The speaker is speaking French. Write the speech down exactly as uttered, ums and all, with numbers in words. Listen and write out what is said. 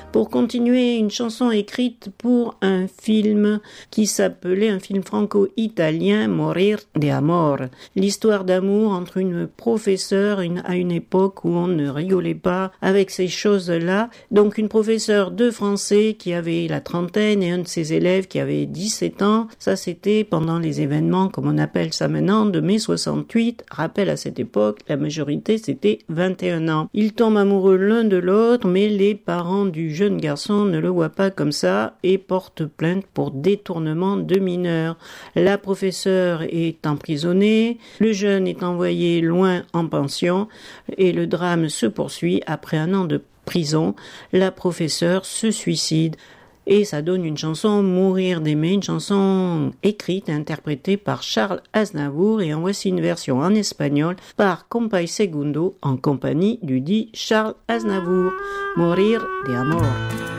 Pour continuer, une chanson écrite pour un film qui s'appelait, un film franco-italien, Morir de amor. L'histoire d'amour entre une professeure une, à une époque où on ne rigolait pas avec ces choses-là. Donc une professeure de français qui avait la trentaine et un de ses élèves qui avait dix-sept ans. Ça, c'était pendant les événements, comme on appelle ça maintenant, de mai soixante-huit. Rappel, à cette époque, la majorité, c'était vingt et un ans. Ils tombent amoureux l'un de l'autre, mais les parents du jeune garçon ne le voient pas comme ça et portent plainte pour détournement de mineurs. La professeure est emprisonnée, le jeune est envoyé loin en pension et le drame se poursuit. Après un an de prison, la professeure se suicide. Et ça donne une chanson, Mourir d'aimer, une chanson écrite et interprétée par Charles Aznavour, et en voici une version en espagnol par Compay Segundo en compagnie du dit Charles Aznavour. Morir de amor.